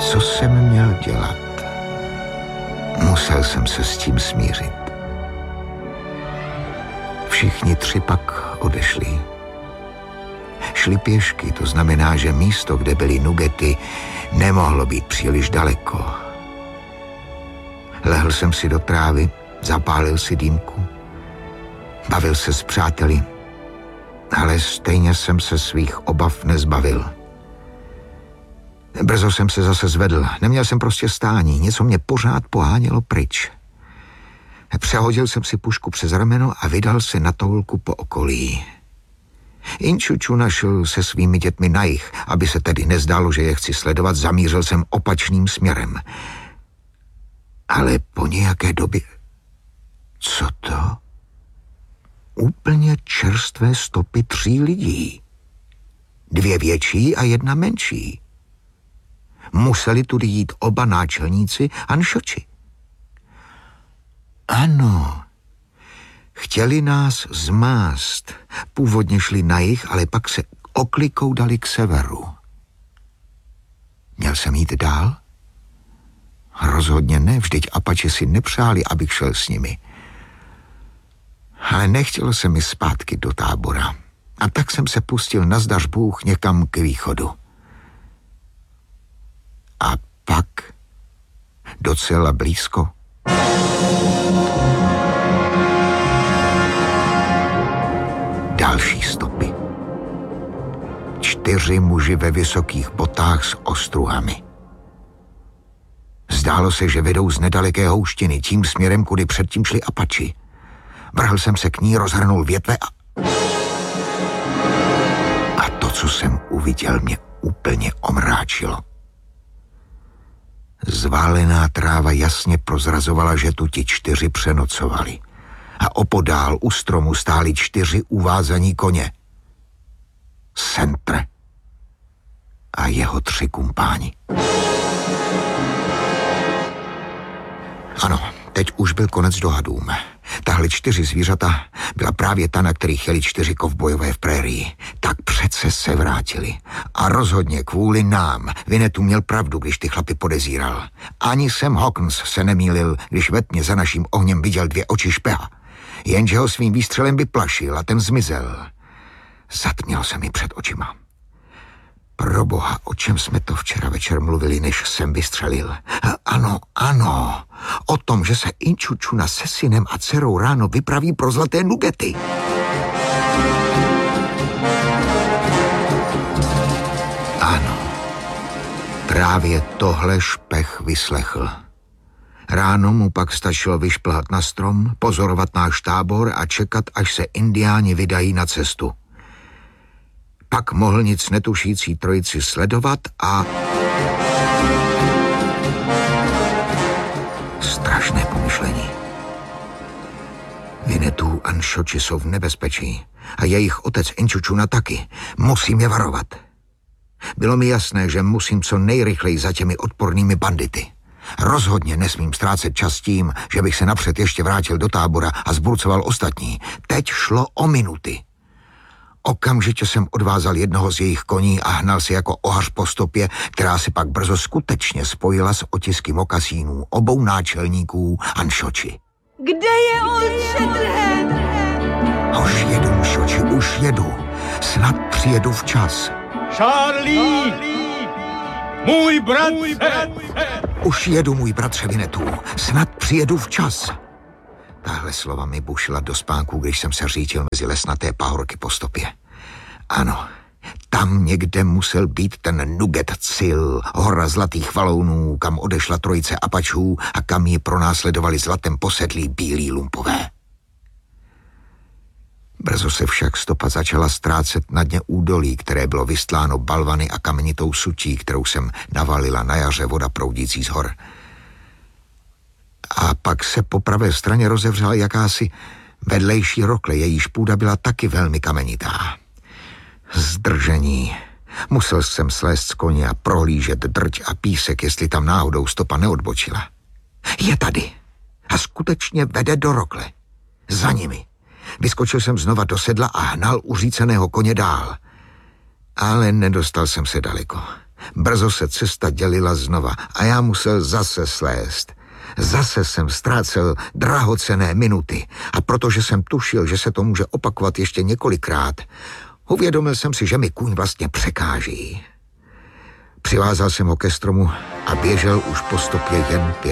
Co jsem měl dělat? Musel jsem se s tím smířit. Všichni tři pak odešli. Šli pěšky, to znamená, že místo, kde byly nugety, nemohlo být příliš daleko. Lehl jsem si do trávy, zapálil si dýmku, bavil se s přáteli, ale stejně jsem se svých obav nezbavil. Brzo jsem se zase zvedl, neměl jsem prostě stání, něco mě pořád pohánělo pryč. Přehodil jsem si pušku přes rameno a vydal se na toulku po okolí. Inčuču našel se svými dětmi na jih, aby se tedy nezdálo, že je chci sledovat, zamířil jsem opačným směrem. Ale po nějaké době... Co to? Úplně čerstvé stopy 3 lidí. 2 větší a 1 menší. Museli tudy jít oba náčelníci Anšoči. Ano, chtěli nás zmást. Původně šli na jih, ale pak se oklikou dali k severu. Měl jsem jít dál? Rozhodně ne, vždyť Apache si nepřáli, abych šel s nimi. Ale nechtělo se mi zpátky do tábora. A tak jsem se pustil nazdař Bůh někam k východu. A pak docela blízko. Další stopy. 4 muži ve vysokých botách s ostruhami. Zdálo se, že vedou z nedaleké houštiny tím směrem, kudy předtím šli Apači. Vrhl jsem se k ní, rozhrnul větve a to, co jsem uviděl, mě úplně omráčilo. Zválená tráva jasně prozrazovala, že tu ti 4 přenocovali. A opodál u stromu stáli 4 uvázaní koně. Sentre a jeho 3 kumpáni. Ano, teď už byl konec dohadům. Tahle 4 zvířata byla právě ta, na kterých jeli 4 kovbojové v prérii. Tak přece se vrátili. A rozhodně kvůli nám. Vinetu měl pravdu, když ty chlapy podezíral. Ani Sam Hawkins se nemýlil, když ve tmě za naším ohněm viděl 2 oči špeha. Jenže ho svým výstřelem vyplašil a ten zmizel. Zatmělo se mi před očima. Proboha, o čem jsme to včera večer mluvili, než jsem vystřelil? Ano, o tom, že se Inčučuna se synem a dcerou ráno vypraví pro zlaté nugety. Ano, právě tohle špech vyslechl. Ráno mu pak stačilo vyšplhat na strom, pozorovat náš tábor a čekat, až se indiáni vydají na cestu. Pak mohl nic netušící trojici sledovat a... Strašné pomyšlení. Vinetů Anšoči jsou v nebezpečí a jejich otec Inčučuna taky. Musím je varovat. Bylo mi jasné, že musím co nejrychleji za těmi odpornými bandity. Rozhodně nesmím ztrácet čas tím, že bych se napřed ještě vrátil do tábora a zburcoval ostatní. Teď šlo o minuty. Okamžitě jsem odvázal jednoho z jejich koní a hnal si jako ohař po stopě, která se pak brzo skutečně spojila s otisky mokasínů obou náčelníků Anšoči. Kde je Old Shatterhand? Už jedu, Anšoči, už jedu. Snad přijedu včas. Charlie! Můj bratře! Už jedu, můj bratře Vinetu. Snad přijedu včas. Tahle slova mi bušila do spánku, když jsem se řítil mezi lesnaté pahorky po stopě. Ano, tam někde musel být ten Nuget Cil, hora zlatých valounů, kam odešla trojice Apačů a kam ji pronásledovali zlatem posedlí bílí lumpové. Brzo se však stopa začala ztrácet na dně údolí, které bylo vystláno balvany a kamenitou sutí, kterou jsem navalila na jaře voda proudící z hor. A pak se po pravé straně rozevřela jakási vedlejší rokle, jejíž půda byla taky velmi kamenitá. Zdržení. Musel jsem slézt z koně a prohlížet drť a písek, jestli tam náhodou stopa neodbočila. Je tady. A skutečně vede do rokle. Za nimi. Vyskočil jsem znova do sedla a hnal uříceného koně dál. Ale nedostal jsem se daleko. Brzo se cesta dělila znova a já musel zase slézt. Zase jsem ztrácel drahocenné minuty a protože jsem tušil, že se to může opakovat ještě několikrát, uvědomil jsem si, že mi kůň vlastně překáží. Přivázal jsem ho ke stromu a běžel už po stopě jen 5.